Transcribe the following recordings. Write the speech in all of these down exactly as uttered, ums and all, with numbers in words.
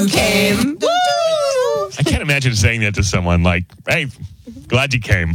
came. Woo! I can't imagine saying that to someone like, hey, glad you came.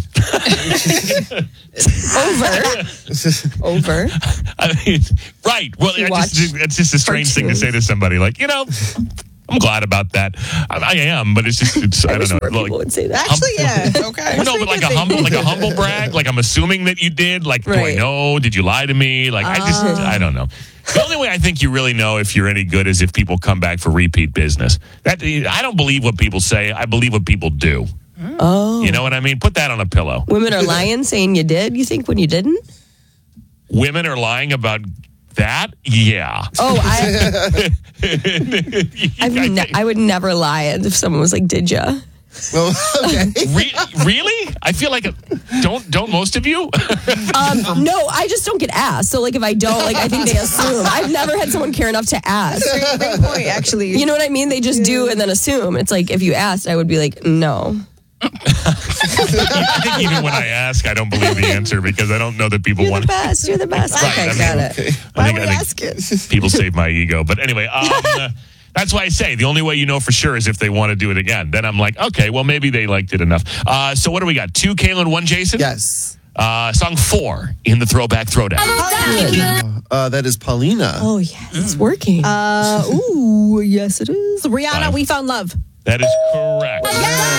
Over. Over. I mean, right. Well, it's just, it's just a strange thing to say to somebody. Like, you know, I'm glad about that. I, I am, but it's just, it's, I, I don't know. More like, people would say that. Actually, yeah. Okay. No, but like a humble, like a humble brag. Like I'm assuming that you did. Like, Right. do I know? Did you lie to me? Like, I just, Uh. I don't know. The only way I think you really know if you're any good is if people come back for repeat business. That I don't believe what people say. I believe what people do. Oh. You know what I mean? Put that on a pillow. Women are lying, saying you did. You think when you didn't? Women are lying about that? Yeah. Oh, I. I've ne- I would never lie if someone was like, "Did ya?" Well, okay. Re- really? I feel like a, don't don't most of you? Um, no, I just don't get asked. So, like, if I don't, like, I think they assume. I've never had someone care enough to ask. Great, great point, actually. You know what I mean? They just do and then assume. It's like if you asked, I would be like, no. I think even when I ask, I don't believe the answer because I don't know that people You're want the best. You're the best. Right, Okay, I mean, got it. I Why think, would we I think ask it? people save my ego. But anyway, um, uh, that's why I say the only way you know for sure is if they want to do it again. Then I'm like, okay, well, maybe they liked it enough. Uh, so what do we got? Two, Kaylin, one, Jason? Yes. Uh, song four in the Throwback Throwdown. Uh, that is Paulina. Oh, yes. It's working. Uh, ooh, yes, it is. Rihanna, Five. We Found Love. That is correct.